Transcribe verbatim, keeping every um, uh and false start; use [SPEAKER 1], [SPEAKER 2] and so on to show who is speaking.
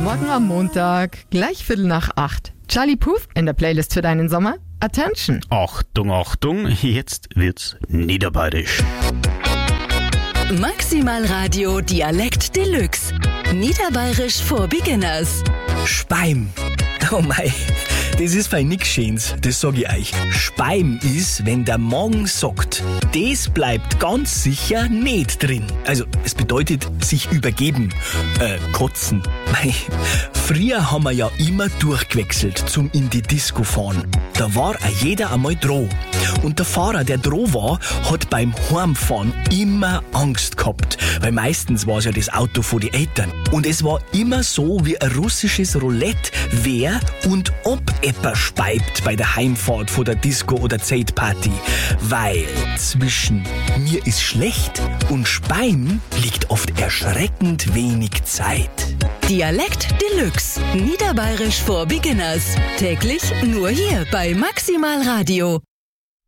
[SPEAKER 1] Morgen am Montag, gleich Viertel nach acht. Charlie Puth in der Playlist für deinen Sommer. Attention!
[SPEAKER 2] Achtung, Achtung, jetzt wird's niederbayerisch.
[SPEAKER 3] Maximal Radio Dialekt Deluxe. Niederbayerisch for Beginners.
[SPEAKER 4] Speim. Oh mei, das ist fein nix Schönes, das sag ich euch. Speim ist, wenn der Magen sagt, das bleibt ganz sicher nicht drin. Also, es bedeutet sich übergeben, äh, kotzen. Mei, früher haben wir ja immer durchgewechselt zum in die Disco fahren. Da war auch jeder einmal droh. Und der Fahrer, der droh war, hat beim Heimfahren immer Angst gehabt. Weil meistens war es ja das Auto von den Eltern. Und es war immer so wie ein russisches Roulette, wer und ob etwas speibt bei der Heimfahrt von der Disco oder Zeltparty. Weil zwischen mir ist schlecht und Speim liegt oft erschreckend wenig Zeit.
[SPEAKER 3] Dialekt Deluxe. Niederbayerisch for Beginners. Täglich nur hier bei Maximal Radio.